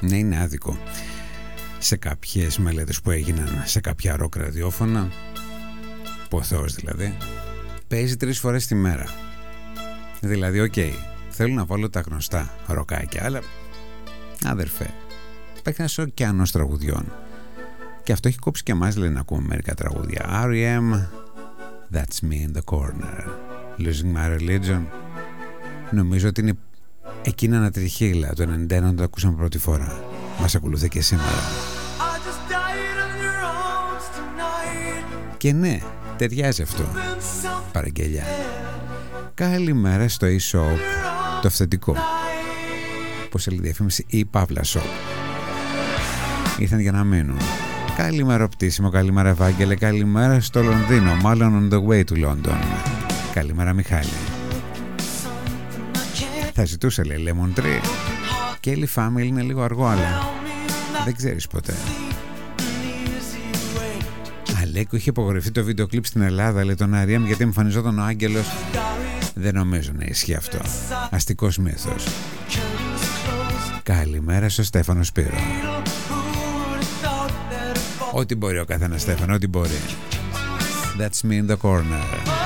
Ναι, είναι άδικο. Σε κάποιες μελέτες που έγιναν σε κάποια ροκ ραδιόφωνα, που ο Θεός δηλαδή παίζει 3 φορές τη μέρα. Δηλαδή, οκ, θέλω να βάλω τα γνωστά ροκάκια, αλλά αδερφέ, υπάρχει ένας ωκεανός τραγουδιών. Και αυτό έχει κόψει και εμάς, λέει, να ακούμε μερικά τραγούδια. R.E.M. That's Me in the Corner, Losing My Religion. Νομίζω ότι είναι εκείνα ανατριχύλα το 91 όταν το ακούσαμε πρώτη φορά. Μας ακολουθεί και σήμερα. Και ναι, ταιριάζει αυτό. Παραγγελιά. Καλημέρα στο e-shop, το αυθεντικό. Πώς έλεγε διαφήμιση, η Παύλα Shop. Ήρθαν για να μείνουν. Καλημέρα Πτήσιμο, καλημέρα Ευάγγελε, καλημέρα στο Λονδίνο, μάλλον on the way to London. Καλημέρα Μιχάλη. Θα ζητούσα, λέει, Lemon Tree. Kelly Family είναι λίγο αργό, αλλά δεν ξέρεις ποτέ. Αλέκο, είχε απογορευτεί το βίντεο κλιπ στην Ελλάδα, λέει, τον R.E.M. γιατί εμφανιζόταν ο Άγγελος. Δεν νομίζω να ισχύει αυτό. Αστικός μύθος. Καλημέρα στο Στέφανο Σπύρο. Ό,τι μπορεί ο καθένας, Στέφανο, ό,τι μπορεί. That's Me in the Corner.